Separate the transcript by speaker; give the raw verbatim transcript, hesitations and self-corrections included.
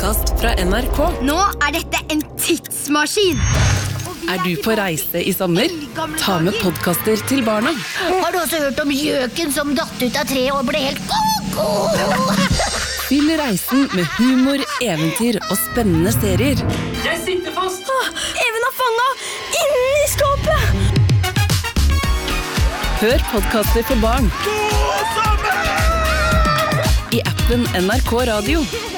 Speaker 1: podcast fra N R K.
Speaker 2: Nå er dette en tidsmaskin.
Speaker 1: Er du på reise i sommer? Ta med podcaster til barna.
Speaker 3: Har du også hørt om gjøken som datt ut av treet og ble helt koko?
Speaker 1: Fyll reisen med humor, eventyr og spennende serier.
Speaker 4: Jeg sitter fast!
Speaker 2: Even har fanget inni skapet.
Speaker 1: Hør podcaster for barn. I appen N R K Radio.